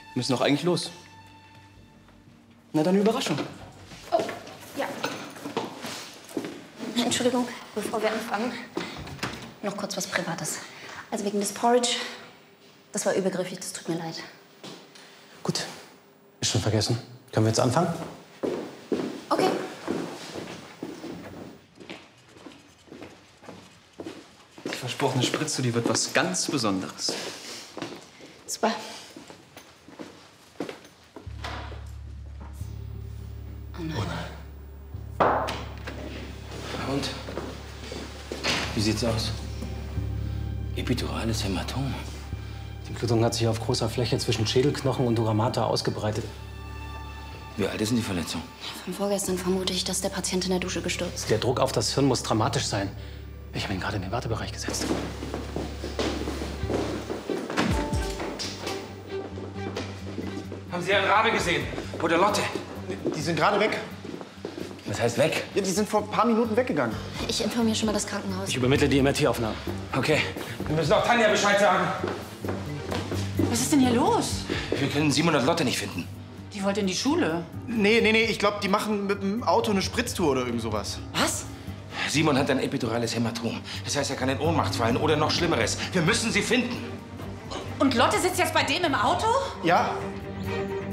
Müssen doch eigentlich los. Na dann Überraschung. Oh, ja. Entschuldigung, bevor wir anfangen, noch kurz was Privates. Also wegen des Porridge, das war übergriffig, das tut mir leid. Gut, ist schon vergessen. Können wir jetzt anfangen? Okay. Die versprochene Spritze, die wird was ganz Besonderes. Super. Oh nein. Und? Wie sieht's aus? Epidurales Hämatom. Die Blutung hat sich auf großer Fläche zwischen Schädelknochen und Duramata ausgebreitet. Wie alt ist denn die Verletzung? Von vorgestern vermute ich, dass der Patient in der Dusche gestürzt. Der Druck auf das Hirn muss dramatisch sein. Ich habe ihn gerade in den Wartebereich gesetzt. Haben Sie Herrn Rabe gesehen? Oder Lotte? Die sind gerade weg. Was heißt weg? Ja, die sind vor ein paar Minuten weggegangen. Ich informiere schon mal das Krankenhaus. Ich übermittle die MRT-Aufnahmen. Okay. Wir müssen auch Tanja Bescheid sagen. Was ist denn hier los? Wir können Simon und Lotte nicht finden. Die wollte in die Schule. Nee, ich glaube, die machen mit dem Auto eine Spritztour oder irgend sowas. Was? Simon hat ein epidurales Hämatom. Das heißt, er kann in Ohnmacht fallen oder noch Schlimmeres. Wir müssen sie finden. Und Lotte sitzt jetzt bei dem im Auto? Ja,